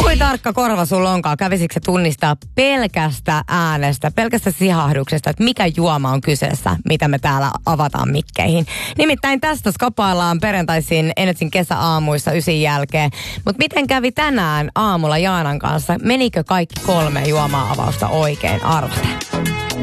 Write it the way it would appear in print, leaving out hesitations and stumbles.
Kuin tarkka korva sulla onkaan, kävisikö se tunnistaa pelkästä äänestä, pelkästä sihahduksesta, että mikä juoma on kyseessä, mitä me täällä avataan mikkeihin. Nimittäin tästä skapaillaan perjantaisin Energyn kesäaamuissa 9 jälkeen. Mutta miten kävi tänään aamulla Jaanan kanssa? Menikö kaikki 3 juomaa avausta oikein? Arvate.